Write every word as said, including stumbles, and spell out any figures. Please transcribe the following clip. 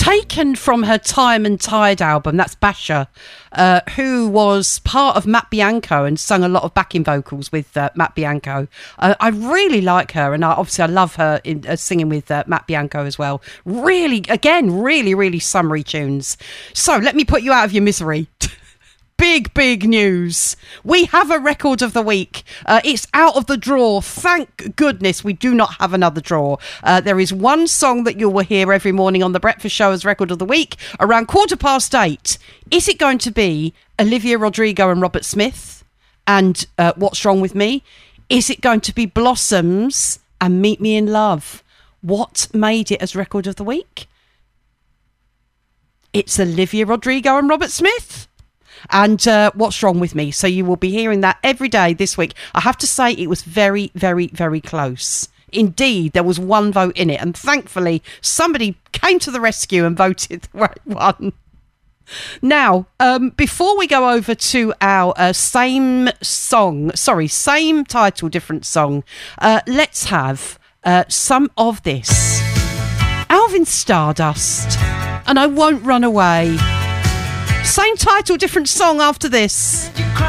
taken from her Time and Tide album. That's Basha, uh, who was part of Matt Bianco and sung a lot of backing vocals with uh, Matt Bianco. Uh, I really like her, and I, obviously I love her in uh, singing with uh, Matt Bianco as well. Really, again, really, really summery tunes. So let me put you out of your misery. Big, big news. We have a record of the week. Uh, it's out of the drawer. Thank goodness we do not have another drawer. Uh, there is one song that you will hear every morning on The Breakfast Show as record of the week around quarter past eight. Is it going to be Olivia Rodrigo and Robert Smith and uh, What's Wrong With Me? Is it going to be Blossoms and Meet Me in Love? What made it as record of the week? It's Olivia Rodrigo and Robert Smith. And uh, What's Wrong With Me. So you will be hearing that every day this week. I have to say it was very, very, very close. Indeed, there was one vote in it. And thankfully, somebody came to the rescue and voted the right one. Now, um, before we go over to our uh, same song, sorry, same title, different song, uh, let's have uh, some of this. Alvin Stardust. And I Won't Run Away. Same title, different song after this.